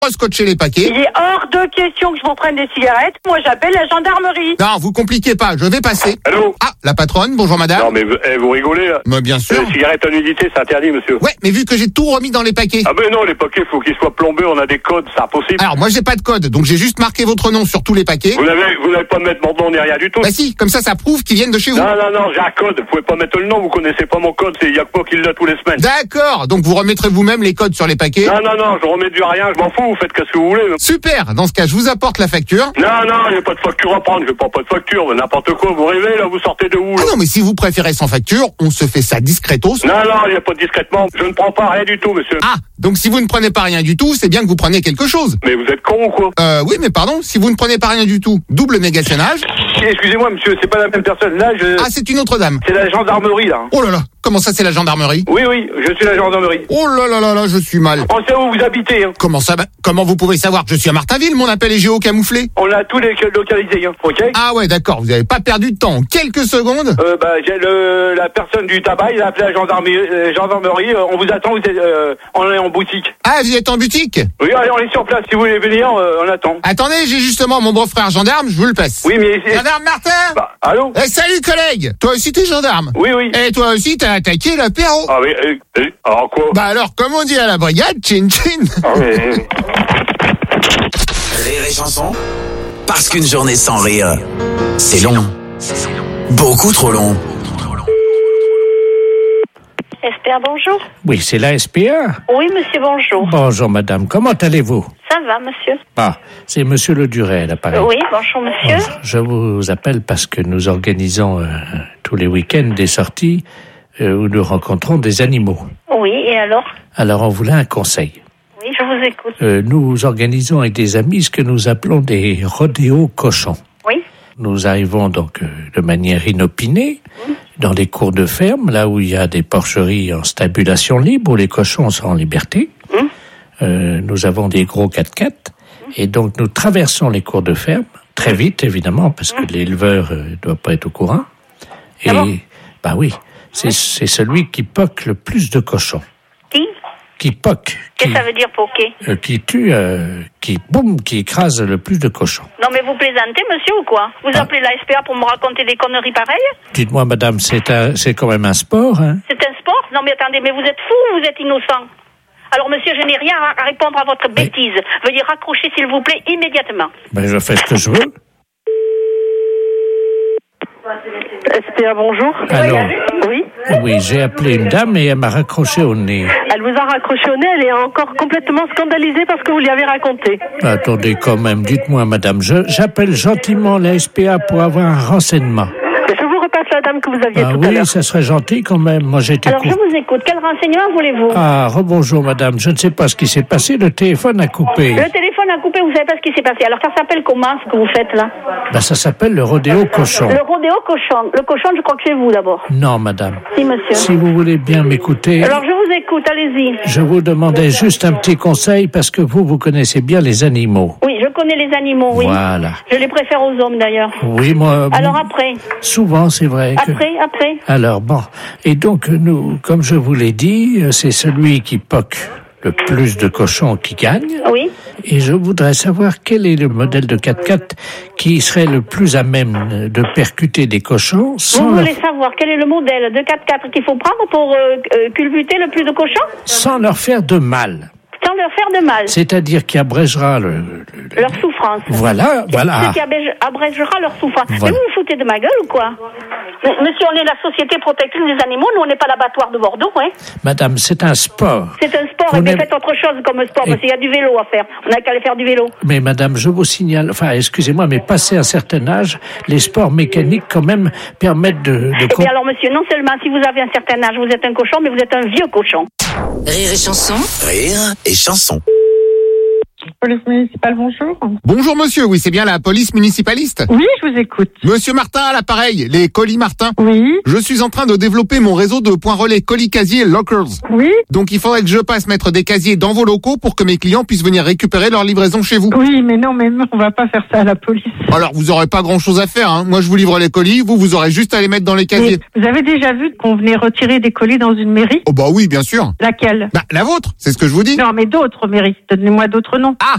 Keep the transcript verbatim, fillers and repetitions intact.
scotcher les paquets. Il est hors de question que je vous prenne des cigarettes. Moi, j'appelle la gendarmerie. Non, vous compliquez pas, je vais passer. Allô? Ah, la patronne, bonjour madame. Non, mais vous, eh, vous rigolez, là? Mais bien sûr. Les cigarettes à nudité, c'est interdit, monsieur. Ouais, mais vu que j'ai tout remis dans les paquets. Ah ben non, les paquets, faut qu'ils soient plombés, on a des codes, c'est impossible. Alors, moi, j'ai pas de code, donc j'ai juste marqué votre nom sur tous les paquets. Vous n'avez, vous n'avez pas de mettre mon nom ni rien du tout. Bah si, comme ça, ça prouve qu'ils viennent de chez vous. Non, non, non, j'ai un code, vous pouvez pas mettre le nom, vous connaissez pas mon code, c'est il y a que moi qui l'a tous les semaines. D'accord, donc vous remettrez vous-même les codes sur les paquets. Non, non, non, je remets du rien, je m'en fous, vous faites qu'est-ce que vous voulez. Super, dans ce cas, je vous apporte la facture. Non, non, il n'y a pas de facture à prendre, je prends pas de facture, n'importe quoi, vous rêvez, là, vous sortez de où, là? Ah non, mais si vous préférez sans facture, on se fait ça discretos. Non, non, il n'y a pas de discrètement, je ne prends pas rien du tout, monsieur. Ah, donc si vous ne prenez pas rien du tout, c'est bien que vous preniez quelque chose. Mais vous êtes con ou quoi? Euh, oui, mais pardon, si vous ne prenez pas rien du tout, double négationnage. Excusez-moi, monsieur, c'est pas la même personne, là, je... Ah, c'est une autre dame. C'est la gendarmerie, là. Oh là là, comment ça c'est la gendarmerie? Oui, oui, je suis la gendarmerie. Oh là là là là, je suis mal. On sait où vous habitez, hein. Comment ça, bah, comment vous pouvez savoir que je suis à Martinville, mon appel est géocamouflé? On a tous les localisés, hein, ok? Ah ouais, d'accord, vous n'avez pas perdu de temps. En quelques secondes. Euh, bah, j'ai le, la personne du tabac, il a appelé la gendarmerie, euh, gendarmerie, euh, on vous attend, vous êtes, euh, on est en boutique. Ah, vous êtes en boutique? Oui, allez, on est sur place, si vous voulez venir, euh, on attend. Attendez, j'ai justement mon beau-frère gendarme, je vous le passe. Oui, mais... c'est- Gendarme Martin. Bah, allô? Eh, salut collègue. Toi aussi t'es gendarme. Oui, oui. Et toi aussi t'as attaqué l'apéro. Ah oui, euh, euh, alors quoi? Bah alors, comme on dit à la brigade, chin chin. Ah oui, euh, Rire et chanson, parce qu'une journée sans rire, c'est long. Beaucoup trop long. S P A, bonjour. Oui, c'est la S P A. Oui, monsieur, bonjour. Bonjour, madame. Comment allez-vous? Ça va, monsieur? Ah, c'est monsieur Le Duret, à l'appareil. Oui, bonjour, monsieur. Bonjour. Je vous appelle parce que nous organisons euh, tous les week-ends des sorties euh, où nous rencontrons des animaux. Oui, et alors? Alors, on voulait un conseil. Oui, je vous écoute. Euh, nous organisons avec des amis ce que nous appelons des rodéos cochons. Oui? Nous arrivons donc euh, de manière inopinée dans les cours de ferme, là où il y a des porcheries en stabulation libre, où les cochons sont en liberté. Hum. Euh, nous avons des gros quatre-quatre, et donc nous traversons les cours de ferme, très vite évidemment, parce que l'éleveur ne euh, doit pas être au courant. Et, Ah bon? bah oui, c'est, c'est celui qui poque le plus de cochons. Qui? Qui poque. Qu'est-ce qui, que ça veut dire, poquer? euh, qui tue, euh, qui, boum, qui écrase le plus de cochons. Non, mais vous plaisantez, monsieur, ou quoi? Vous Ah. appelez la S P A pour me raconter des conneries pareilles? Dites-moi, madame, c'est, un, c'est quand même un sport, hein? C'est un sport? Non, mais attendez, mais vous êtes fou ou vous êtes innocent? Alors, monsieur, je n'ai rien à répondre à votre bêtise. Veuillez raccrocher, s'il vous plaît, immédiatement. Ben, je fais ce que je veux. S P A, bonjour. Alors, Oui. oui, j'ai appelé une dame et elle m'a raccroché au nez. Elle vous a raccroché au nez, elle est encore complètement scandalisée parce que vous lui avez raconté. Attendez quand même, dites-moi, madame, je, j'appelle gentiment la S P A pour avoir un renseignement. Je vous repasse la dame que vous aviez Ah tout à oui, l'heure. ça serait gentil quand même. Moi, j'étais Alors, cou- je vous écoute. Quel renseignement voulez-vous? Ah, rebonjour, madame. Je ne sais pas ce qui s'est passé. Le téléphone a coupé. Le téléphone a coupé, vous savez pas ce qui s'est passé. Alors, ça s'appelle comment, ce que vous faites, là? Ben, ça s'appelle le rodéo cochon. Le rodéo cochon. Le cochon, je crois que c'est vous, d'abord. Non, madame. Si, monsieur. Si vous voulez bien m'écouter, Alors, je vous écoute, allez-y. je vous demandais juste un petit conseil parce que vous, vous connaissez bien les animaux. Oui, je connais les animaux, oui. Voilà. Je les préfère aux hommes, d'ailleurs. Oui, moi, Alors, après? souvent, c'est vrai que... Après, après? Alors bon, et donc nous, comme je vous l'ai dit, c'est celui qui poque le plus de cochons qui gagne. Oui. Et je voudrais savoir quel est le modèle de quatre-quatre qui serait le plus à même de percuter des cochons sans, Vous leur, voulez savoir quel est le modèle de quatre-quatre qu'il faut prendre pour euh, euh, culbuter le plus de cochons? sans leur faire de mal. Sans leur faire de mal. C'est-à-dire qui abrégera le... le- le- Leur souffrance. Voilà, voilà. Ce qui abrège- abrégera leur souffrance. Voilà. Mais vous vous foutez de ma gueule ou quoi? M- Monsieur, on est la Société protectrice des animaux, nous on n'est pas l'abattoir de Bordeaux, hein. Madame, c'est un sport. C'est un sport, Vous et bien n'avez- faites autre chose comme sport, Et- parce qu'il y a du vélo à faire. On n'a qu'à aller faire du vélo. Mais madame, je vous signale, enfin, excusez-moi, mais passé un certain âge, les sports mécaniques quand même permettent de... de Eh com- bien alors monsieur, non seulement si vous avez un certain âge, vous êtes un cochon, mais vous êtes un vieux cochon. Rire et chanson. Rire et chanson. Police municipale, bonjour. Bonjour monsieur, oui, c'est bien la police municipaliste. Oui, je vous écoute. Monsieur Martin à l'appareil, les colis Martin. Oui, Je suis en train de développer mon réseau de points relais colis casiers lockers. oui, Donc il faudrait que je passe mettre des casiers dans vos locaux pour que mes clients puissent venir récupérer leur livraison chez vous. oui, mais non, mais non, on va pas faire ça à la police. Alors vous aurez pas grand chose à faire, hein. Moi je vous livre les colis, vous vous aurez juste à les mettre dans les casiers. Mais vous avez déjà vu qu'on venait retirer des colis dans une mairie? Oh bah oui, bien sûr. Laquelle? Bah la vôtre, c'est ce que je vous dis. Non, mais d'autres mairies. Donnez-moi d'autres noms.